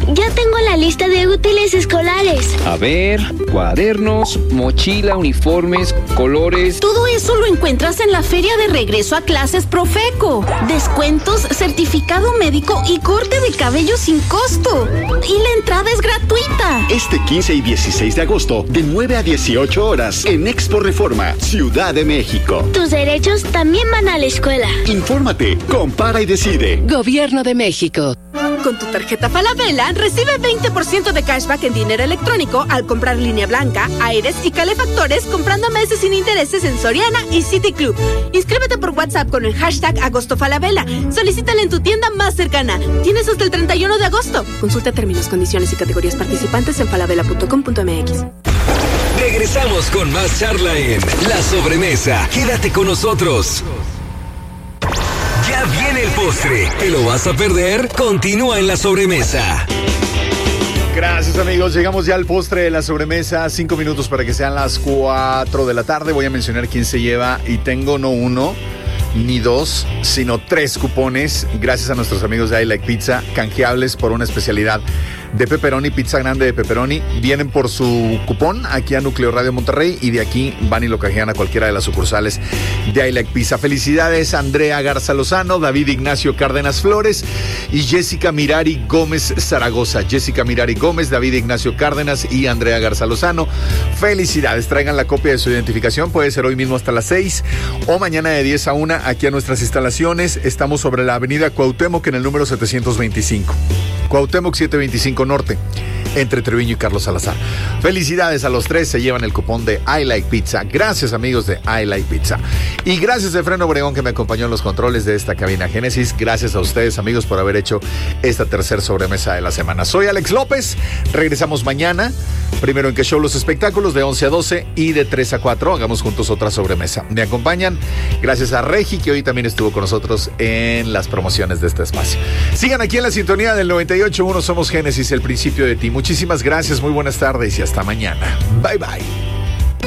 Ya tengo la lista de útiles escolares. A ver, cuadernos, mochila, uniformes, colores. Todo eso lo encuentras en la Feria de Regreso a Clases Profeco. Descuentos, certificado médico y corte de cabello sin costo. Y la entrada es gratuita. Este 15 y 16 de agosto, de 9 a 18 horas, en Expo Reforma, Ciudad de México. Tus derechos también van a la escuela. Infórmate, compara y decide. Gobierno de México. Con tu tarjeta Falabella, recibe 20% de cashback en dinero electrónico al comprar línea blanca, aires y calefactores comprando meses sin intereses en Soriana y City Club. Inscríbete por WhatsApp con el hashtag #AgostoFalabella. Solicítala en tu tienda más cercana. Tienes hasta el 31 de agosto. Consulta términos, condiciones y categorías participantes en falabella.com.mx. Regresamos con más charla en La Sobremesa. Quédate con nosotros. Ya viene el postre. ¿Te lo vas a perder? Continúa en La Sobremesa. Gracias, amigos. Llegamos ya al postre de la sobremesa. 5 minutos para que sean las 4 de la tarde. Voy a mencionar quién se lleva y tengo no uno ni dos, sino 3 cupones gracias a nuestros amigos de I Like Pizza, canjeables por una especialidad de pepperoni, pizza grande de pepperoni. Vienen por su cupón aquí a Núcleo Radio Monterrey y de aquí van y lo canjean a cualquiera de las sucursales de I Like Pizza. Felicidades a Andrea Garza Lozano, David Ignacio Cárdenas Flores y Jessica Mirari Gómez Zaragoza. Jessica Mirari Gómez, David Ignacio Cárdenas y Andrea Garza Lozano. Felicidades, traigan la copia de su identificación, puede ser hoy mismo hasta las 6 o mañana de 10 a 1 aquí a nuestras instalaciones. Estamos sobre la avenida Cuauhtémoc en el número 725. Cuauhtémoc 725 Norte, entre Treviño y Carlos Salazar. Felicidades a los 3, se llevan el cupón de I Like Pizza. Gracias, amigos de I Like Pizza. Y gracias a Efraín Obregón, que me acompañó en los controles de esta cabina Génesis. Gracias a ustedes, amigos, por haber hecho esta tercera sobremesa de la semana. Soy Alex López, regresamos mañana, primero en Que Show Los Espectáculos, de 11 a 12 y de 3 a 4. Hagamos juntos otra sobremesa. Me acompañan, gracias a Regi, que hoy también estuvo con nosotros en las promociones de este espacio. Sigan aquí en la sintonía del 98.1. Somos Génesis, el principio de ti. Muchísimas gracias, muy buenas tardes y hasta mañana. Bye, bye.